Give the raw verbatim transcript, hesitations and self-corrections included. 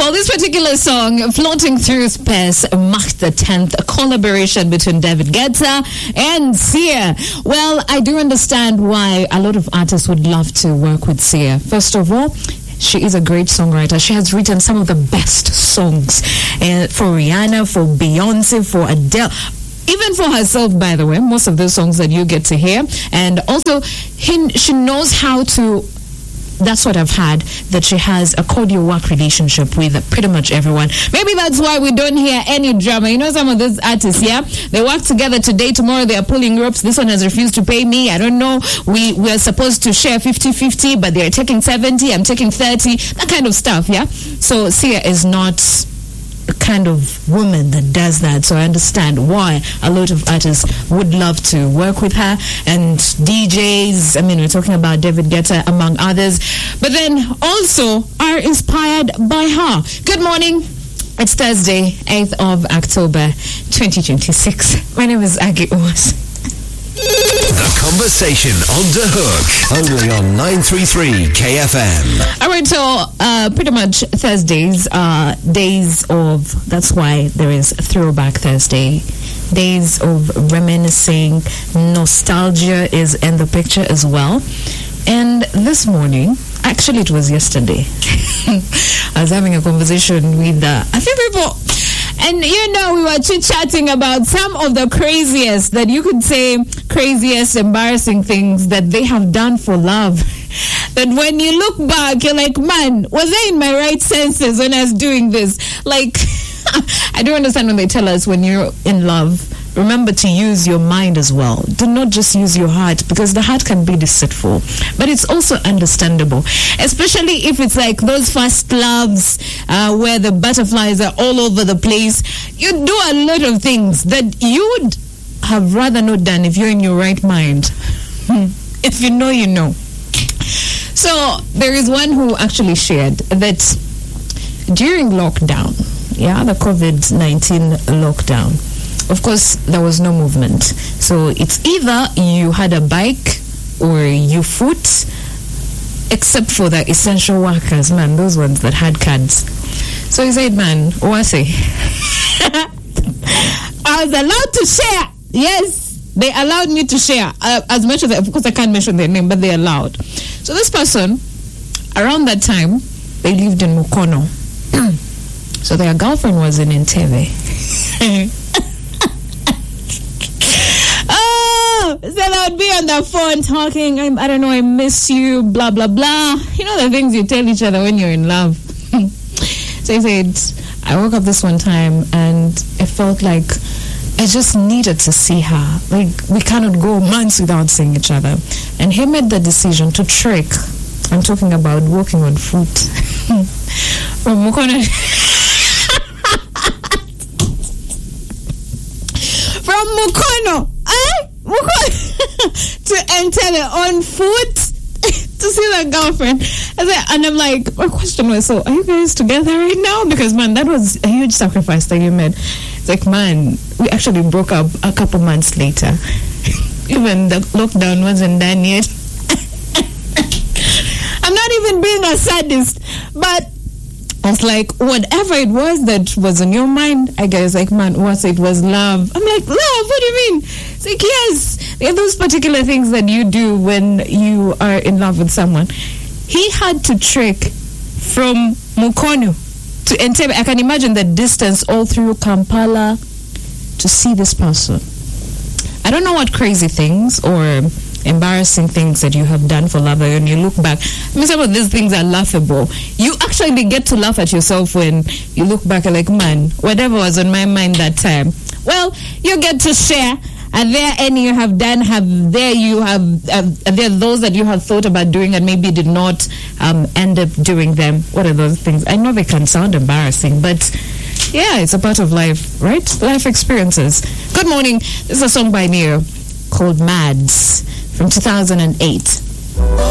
Well, this particular song, Floating Through Space, marked the tenth collaboration between David Guetta and Sia. Well, I do understand why a lot of artists would love to work with Sia. First of all, she is a great songwriter. She has written some of the best songs uh, for Rihanna, for Beyonce, for Adele. Even for herself, by the way, most of those songs that you get to hear. And also, he, she knows how to... That's what I've had, that she has a cordial work relationship with pretty much everyone. Maybe that's why we don't hear any drama. You know, some of those artists, yeah, they work together today, tomorrow they are pulling ropes. This one has refused to pay me. I don't know. We we're supposed to share fifty-fifty, but they're taking seventy. I'm taking thirty. That kind of stuff, yeah. So Sia is not the kind of woman that does that. So I understand why a lot of artists would love to work with her, and D Js. I mean, we're talking about David Guetta among others, but then also are inspired by her. Good morning. It's Thursday, eighth of October, twenty twenty-six. My name is Aggie Owas. The Conversation on The Hook, only on nine three three K F M. All right, so uh, pretty much Thursdays are days of, that's why there is Throwback Thursday, days of reminiscing. Nostalgia is in the picture as well. And this morning, actually it was yesterday, I was having a conversation with uh, a few people. And, you know, we were chit-chatting about some of the craziest, that you could say, craziest, embarrassing things that they have done for love. That when you look back, you're like, man, was I in my right senses when I was doing this? Like, I don't understand when they tell us when you're in love, remember to use your mind as well. Do not just use your heart, because the heart can be deceitful. But it's also understandable, especially if it's like those first loves uh, where the butterflies are all over the place. You do a lot of things that you would have rather not done if you're in your right mind. If you know, you know. So there is one who actually shared that during lockdown, yeah, the covid nineteen lockdown, of course, there was no movement. So it's either you had a bike or you foot, except for the essential workers, man, those ones that had cards. So he said, man, Owase, I was allowed to share. Yes, they allowed me to share. Uh, as much as, of course, I can't mention their name, but they allowed. So this person, around that time, they lived in Mukono. So their girlfriend was in Entebbe. Oh, so they would be on the phone talking, I, I don't know, I miss you, blah, blah, blah. You know the things you tell each other when you're in love. So he said, I woke up this one time and it felt like I just needed to see her. Like, we cannot go months without seeing each other. And he made the decision to trek. I'm talking about walking on foot. From Mukono. From Mukono, eh? Mukono to Entebbe on foot to see that girlfriend. I said, and I'm like, my question was, so are you guys together right now? Because, man, that was a huge sacrifice that you made. It's like, man, we actually broke up a couple months later. Even the lockdown wasn't done yet. I'm not even being a sadist, but I was like, whatever it was that was on your mind, I guess, like, man, what it was love. I'm like, love? What do you mean? It's like, yes, there are those particular things that you do when you are in love with someone. He had to trek from Mukono to Entebbe. I can imagine the distance all through Kampala to see this person. I don't know what crazy things or embarrassing things that you have done for love, and you look back, I mean, some of these things are laughable. You actually get to laugh at yourself when you look back and like, man, whatever was on my mind that time. Well, you get to share. Are there any you have done? Have there you have? Uh, are there those that you have thought about doing and maybe did not um, end up doing them? What are those things? I know they can sound embarrassing, but yeah, it's a part of life, right? Life experiences. Good morning. This is a song by Neo called Mads from two thousand eight.